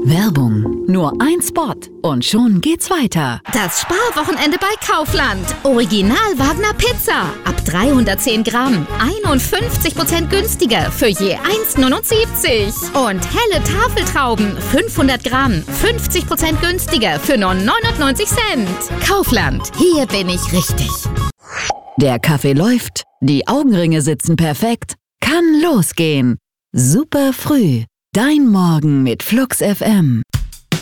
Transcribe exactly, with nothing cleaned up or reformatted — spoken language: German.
Werbung. Nur ein Spot und schon geht's weiter. Das Sparwochenende bei Kaufland. Original Wagner Pizza. Ab dreihundertzehn Gramm. einundfünfzig Prozent günstiger für je eins Komma neunundsiebzig. Und helle Tafeltrauben. fünfhundert Gramm. fünfzig Prozent günstiger für nur neunundneunzig Cent. Kaufland. Hier bin ich richtig. Der Kaffee läuft. Die Augenringe sitzen perfekt. Kann losgehen. Super früh. Dein Morgen mit Flux F M.